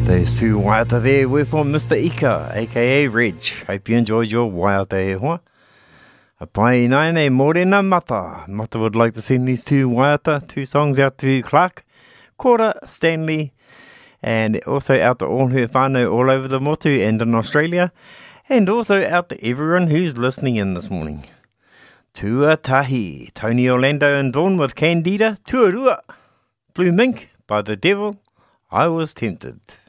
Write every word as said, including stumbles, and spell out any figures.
There's two waiata there. We're from Mister Ika, aka Reg. Hope you enjoyed your waiata e hoa. A pai nai nei morena Mata. Mata would like to send these two waiata, two songs out to Clark, Cora, Stanley, and also out to all her whānau all over the motu and in Australia, and also out to everyone who's listening in this morning. Tuatahi, Tony Orlando and Dawn with Candida, Tuarua, Blue Mink by The Devil, I Was Tempted.